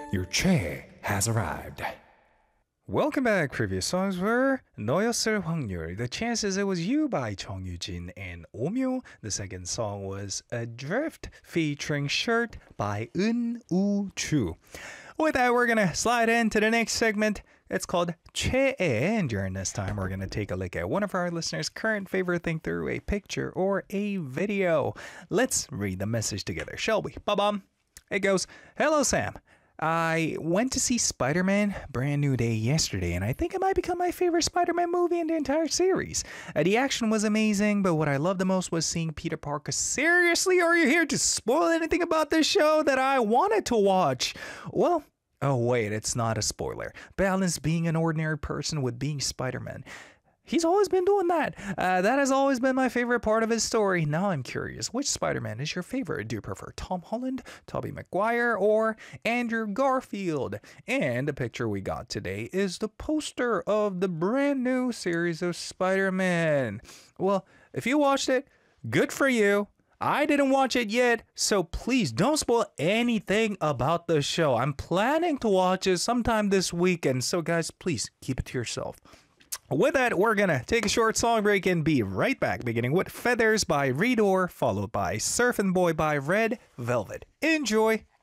Your Che has arrived. Welcome back. Previous songs were 너였을 확률, The Chances It Was You by Chong Yoo-jin and Omyo. The second song was Adrift featuring Shirt by Eun Woo-chu. With that, we're going to slide into the next segment. It's called Che, and during this time, we're going to take a look at one of our listeners' current favorite thing through a picture or a video. Let's read the message together, shall we? Ba-bum. It goes, Hello, Sam. I went to see Spider-Man Brand New Day yesterday, and I think it might become my favorite Spider-Man movie in the entire series. The action was amazing, but what I loved the most was seeing Peter Parker. Seriously, are you here to spoil anything about this show that I wanted to watch? Well, oh wait, it's not a spoiler. Balance being an ordinary person with being Spider-Man. He's always been doing that. That has always been my favorite part of his story. Now I'm curious, which Spider-Man is your favorite? Do you prefer Tom Holland, Tobey Maguire, or Andrew Garfield? And the picture we got today is the poster of the brand new series of Spider-Man. Well, if you watched it, good for you. I didn't watch it yet, so please don't spoil anything about the show. I'm planning to watch it sometime this weekend, so guys, please keep it to yourself. With that, we're gonna take a short song break and be right back, beginning with Feathers by Redor, followed by Surfin' Boy by Red Velvet. Enjoy!